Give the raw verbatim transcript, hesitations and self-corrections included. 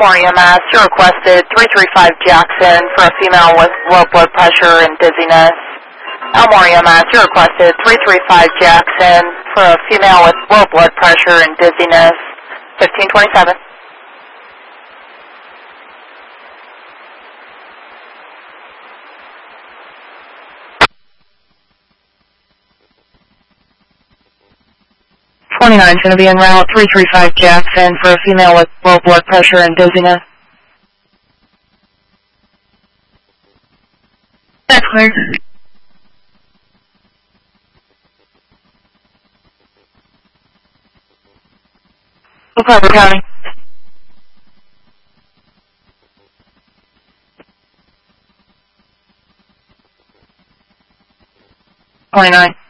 Elmore E M S, you requested three three five Jackson for a female with low blood pressure and dizziness. Elmore E M S, you requested three three five Jackson for a female with low blood pressure and dizziness. fifteen twenty-seven. twenty-nine is going to be en route, three three five Jackson for a female with low blood pressure and dizziness. That's clear. Clover County. twenty-nine.